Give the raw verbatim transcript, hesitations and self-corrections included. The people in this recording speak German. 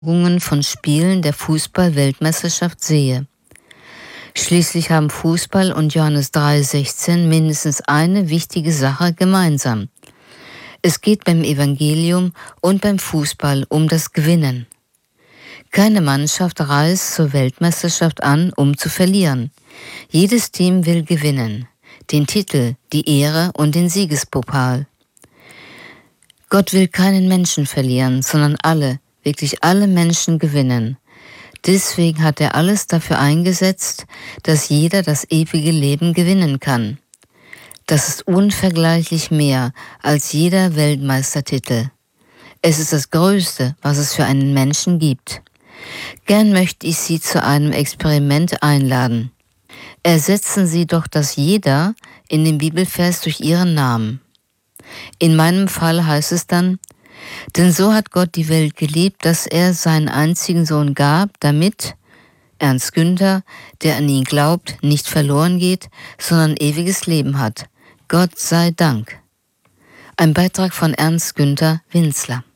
von Spielen der Fußball-Weltmeisterschaft sehe. Schließlich haben Fußball und Johannes drei sechzehn mindestens eine wichtige Sache gemeinsam. Es geht beim Evangelium und beim Fußball um das Gewinnen. Keine Mannschaft reist zur Weltmeisterschaft an, um zu verlieren. Jedes Team will gewinnen, den Titel, die Ehre und den Siegespokal. Gott will keinen Menschen verlieren, sondern alle, wirklich alle Menschen gewinnen. Deswegen hat er alles dafür eingesetzt, dass jeder das ewige Leben gewinnen kann. Das ist unvergleichlich mehr als jeder Weltmeistertitel. Es ist das Größte, was es für einen Menschen gibt. Gern möchte ich Sie zu einem Experiment einladen. Ersetzen Sie doch das Jeder in dem Bibelvers durch Ihren Namen. In meinem Fall heißt es dann: Denn so hat Gott die Welt geliebt, dass er seinen einzigen Sohn gab, damit Ernst Günther, der an ihn glaubt, nicht verloren geht, sondern ewiges Leben hat. Gott sei Dank. Ein Beitrag von Ernst Günther Winzler.